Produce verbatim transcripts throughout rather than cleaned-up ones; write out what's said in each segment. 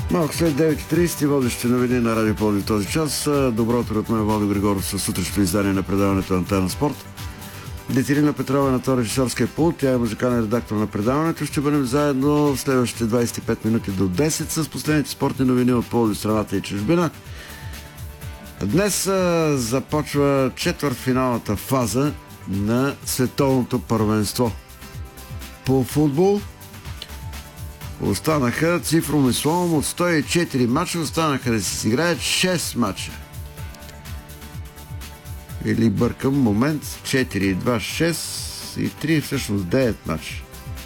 Малко след девет и трийсет водещи новини на Радио Пловдив този час. Доброто от мен Владо Григоров със сутрешното издание на предаването Антена Спорт. Детелина Петрова на това режисьорския пулт. Тя е музикален редактор на предаването. Ще бъдем заедно в следващите двайсет и пет минути до десет с последните спортни новини от Пловдив, страната и чужбина. Днес а, започва четвъртфиналната фаза на световното първенство по футбол. Останаха цифрово и словом от сто и четири мача, останаха да си играят шест мача. Или бъркам момент, четири, два, шест и три, всъщност девет мача.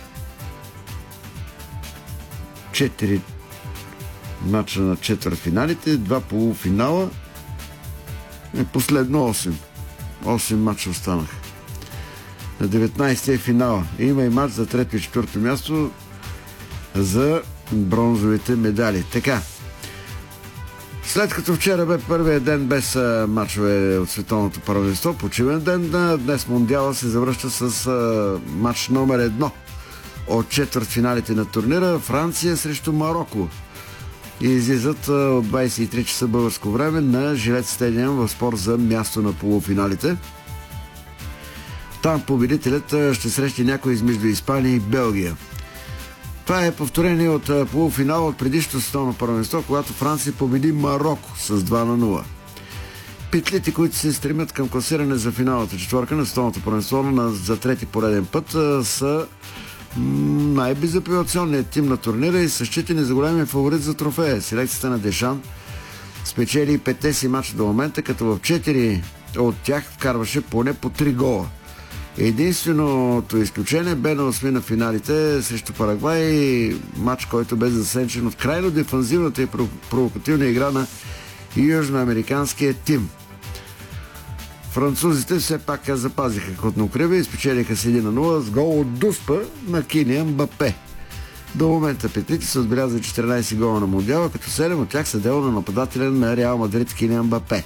четири мача на четвъртфиналите, два полуфинала и последно осем. осем мача останаха. На деветнайсети е финала. Има и мач за трето и четвърто място за бронзовите медали. Така. След като вчера бе първия ден без а, мачове от световното първенство, почивен ден, днес Мондиала се завръща с а, мач номер едно от четвъртфиналите на турнира. Франция срещу Мароко. И излизат а, от двайсет и три часа българско време на Жилет стадион в спор за място на полуфиналите. Там победителят ще срещне някой измежду Испания и Белгия. Това е повторение от полуфинала от предишното световно първенство, когато Франция победи Мароко с два на нула. Петлите, които се стремят към класиране за финалната четвърка на световното първенство на, за трети пореден път, са най-безапелационният тим на турнира и са считани за големия фаворит за трофея. Селекцията на Дешан спечели петте си мача до момента, като в четири от тях вкарваше поне по три гола. Единственото изключение бе на осми на финалите срещу Парагвай, матч, който бе засенчен от крайно дефанзивната и провокативна игра на южноамериканския тим. Французите все пак запазиха хотнокръвие и спечелиха с един на нула с гол от Дуспа на Килиан Мбапе. До момента петлите са отбелязали четиринайсет гола на Мондиала, като седем от тях са дело на нападателя на Реал Мадрид Килиан Мбапе.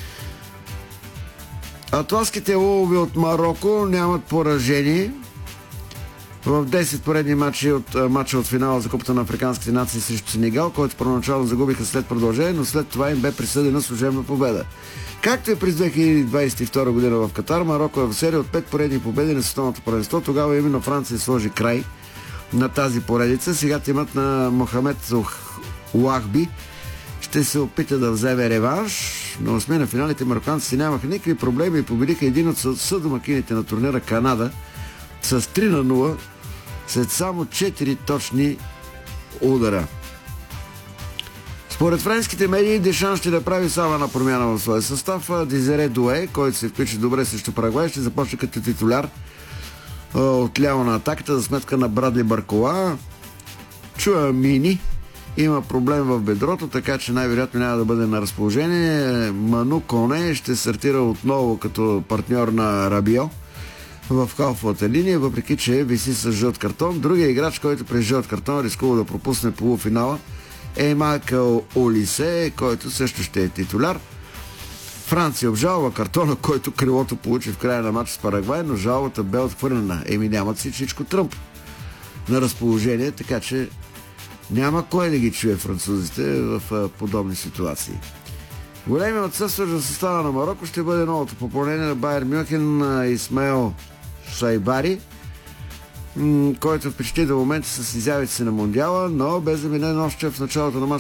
Атлантските лъвове от Мароко нямат поражение. В десет поредни матча от, матча от финала за Купата на африканските нации срещу Сенегал, който първоначално загубиха след продължение, но след това им бе присъдена служебна победа. Както и през две хиляди двайсет и втора година в Катар, Мароко е в серия от пет поредни победи на световното първенство. Тогава именно Франция сложи край на тази поредица. Сега тимът на Мохамед Уахби ще се опита да вземе реванш. На осми на финалите мароканците нямаха никакви проблеми и победиха един от съдомакините на турнира Канада с три на нула след само четири точни удара. Според френските медии Дешан ще направи само една промяна в своя състав. Дезире Дуе, който се включи добре срещу Парагвай, ще започне като титуляр от ляво на атаката за сметка на Брадли Баркола. Чуамини има проблем в бедрото, така че най-вероятно няма да бъде на разположение. Ману Коне ще стартира отново като партньор на Рабио в халфовата линия, въпреки че виси с жълт картон. Другия играч, който през жълт картон рискува да пропусне полуфинала, е Майкъл Олисе, който също ще е титуляр. Франция обжалва картона, който крилото получи в края на матча с Парагвай, но жалбата бе отхвърлена. Еми нямат си всичко Тръмп на разположение, така че няма кой да ги чуе французите в подобни ситуации. Големият отсъстващ за състава на Мароко ще бъде новото попълнение на Байер Мюнхен Исмаел Шайбари, който впечатли до момента с изявите си на Мондиала, но бе заменен още в началото на матча